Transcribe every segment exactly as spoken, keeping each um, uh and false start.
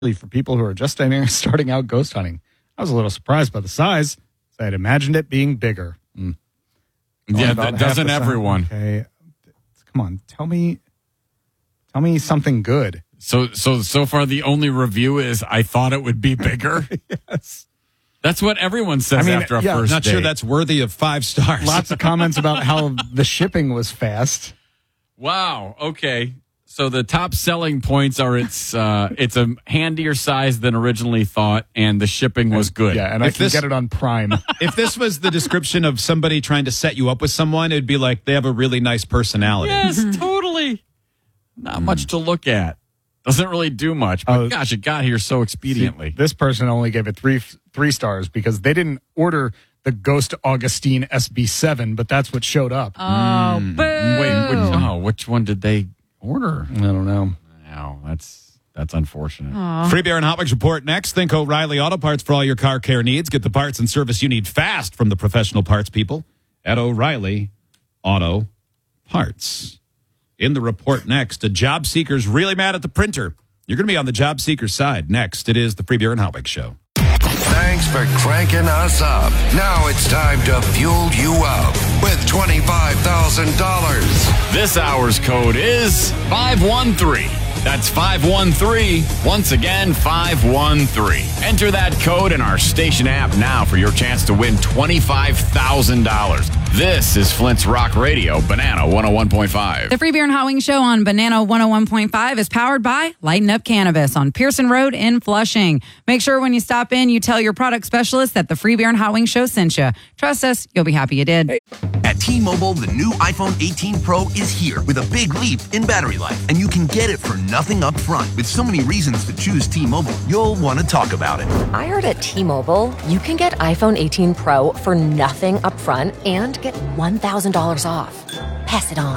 for people who are just starting out ghost hunting. I was a little surprised by the size. I had imagined it being bigger. Mm. Yeah, that doesn't everyone. Okay, come on, tell me, tell me something good. So, so, so far, the only review is I thought it would be bigger. Yes, that's what everyone says I mean, after a yeah, first Not date. sure that's worthy of five stars. Lots of comments about how the shipping was fast. Wow. Okay. So the top selling points are it's uh, it's a handier size than originally thought, and the shipping was good. Yeah, and If I can this- get it on Prime. If this was the description of somebody trying to set you up with someone, it'd be like they have a really nice personality. Yes, totally. Not much to look at. Doesn't really do much. But Oh. gosh, it got here so expediently. This person only gave it three three stars because they didn't order the Ghost Augustine S B seven, but that's what showed up. Oh, boo. Wait, which, oh, which one did they order? I don't know. No, that's that's unfortunate. Free Beer and Hot Wings report next. Think O'Reilly Auto Parts for all your car care needs. Get the parts and service you need fast from the professional parts people at O'Reilly Auto Parts. In the report next, a job seeker's really mad at the printer. You're going to be on the job seeker side. Next, it is the Free Beer and Hot Wings show. Thanks for cranking us up. Now it's time to fuel you up with twenty-five thousand dollars. This hour's code is five one three. That's five one three. Once again, five one three. Enter that code in our station app now for your chance to win twenty-five thousand dollars. This is Flint's Rock Radio, Banana one oh one point five. The Free Beer and Hot Wings show on Banana one oh one point five is powered by Lighten Up Cannabis on Pearson Road in Flushing. Make sure when you stop in, you tell your product specialist that the Free Beer and Hot Wings show sent you. Trust us, you'll be happy you did. At T-Mobile, the new iPhone eighteen Pro is here with a big leap in battery life, and you can get it for nothing up front. With so many reasons to choose T-Mobile, you'll want to talk about it. I heard at T-Mobile, you can get iPhone eighteen Pro for nothing up front and get one thousand dollars off. Pass it on.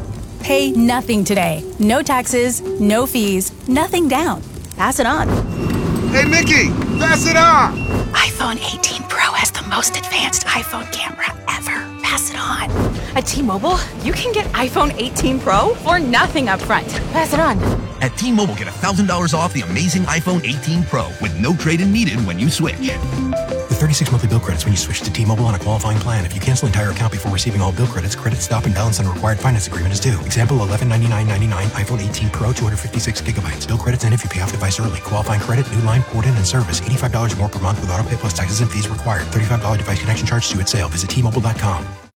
Pay nothing today. No taxes, no fees, nothing down. Pass it on. Hey, Mickey, pass it on. iPhone eighteen Pro has the most advanced iPhone camera ever. Pass it on. At T-Mobile, you can get iPhone eighteen Pro for nothing up front. Pass it on. At T-Mobile, get one thousand dollars off the amazing iPhone eighteen Pro with no trade-in needed when you switch. With thirty-six monthly bill credits when you switch to T-Mobile on a qualifying plan. If you cancel entire account before receiving all bill credits, credit stop and balance on a required finance agreement is due. Example, eleven ninety-nine ninety-nine, iPhone eighteen Pro, two hundred fifty-six gigabytes. Bill credits end if you pay off device early. Qualifying credit, new line, port in, and service. eighty-five dollars more per month with auto pay plus taxes and fees required. thirty-five dollars device connection charge due at sale. Visit T Mobile dot com.